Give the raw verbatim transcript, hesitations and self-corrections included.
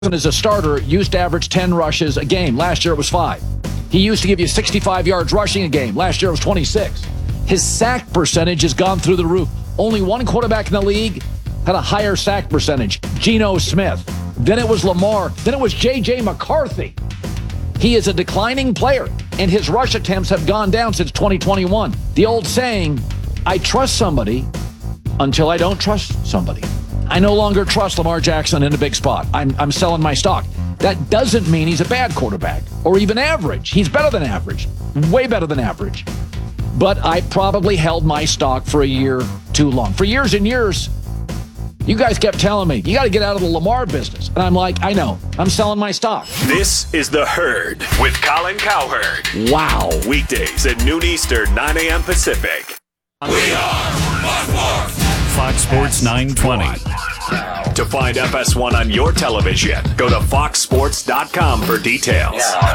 as a starter used to average ten rushes a game. Last year it was five. He used to give you sixty-five yards rushing a game. Last year it was twenty-six. His sack percentage has gone through the roof. Only one quarterback in the league had a higher sack percentage, Geno Smith. Then it was Lamar. Then it was J J McCarthy. He is a declining player, and his rush attempts have gone down since twenty twenty-one. The old saying, I trust somebody until I don't trust somebody. I no longer trust Lamar Jackson in a big spot. I'm, I'm selling my stock. That doesn't mean he's a bad quarterback or even average. He's better than average, way better than average. But I probably held my stock for a year too long. For years and years, you guys kept telling me, you got to get out of the Lamar business. And I'm like, I know. I'm selling my stock. This is The Herd with Colin Cowherd. Wow. Weekdays at noon Eastern, nine a.m. Pacific. We are Fox Sports. Fox Sports nine twenty. To find F S one on your television, go to fox sports dot com for details.